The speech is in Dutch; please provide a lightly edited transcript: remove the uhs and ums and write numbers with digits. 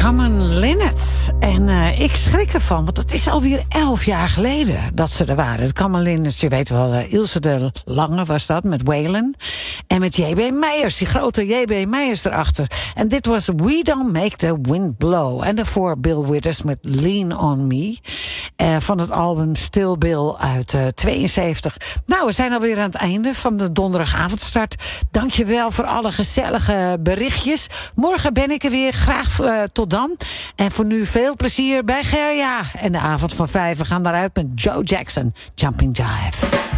Common Linnets. En ik schrik ervan, want het is alweer 11 jaar geleden dat ze er waren. De Common Linnets, je weet wel, Ilse de Lange was dat, met Waylon. En met J.B. Meijers, die grote J.B. Meijers erachter. En dit was We Don't Make the Wind Blow. En daarvoor Bill Withers met Lean on Me. Van het album Still Bill uit 72. Nou, we zijn alweer aan het einde van de donderdagavondstart. Dank je wel voor alle gezellige berichtjes. Morgen ben ik er weer. Graag tot dan. En voor nu veel plezier bij Gerja. En de avond van 5. We gaan daaruit met Joe Jackson. Jumping Jive.